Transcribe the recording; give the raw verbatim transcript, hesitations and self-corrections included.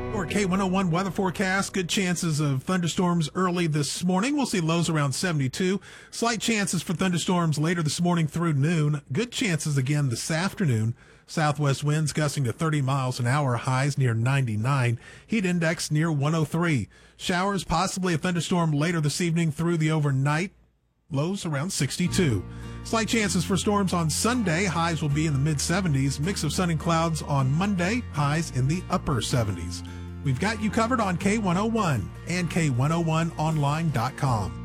Or K one oh one weather forecast. Good chances of thunderstorms early this morning. We'll see lows around seventy-two. Slight chances for thunderstorms later this morning through noon. Good chances again this afternoon. Southwest winds gusting to thirty miles an hour. Highs near ninety-nine. Heat index near one oh three. Showers, possibly a thunderstorm later this evening through the overnight. Lows around sixty-two. Slight chances for storms on Sunday. Highs will be in the mid seventies. Mix of sun and clouds on Monday. Highs in the upper seventies. We've got you covered on K one oh one and K one oh one online dot com.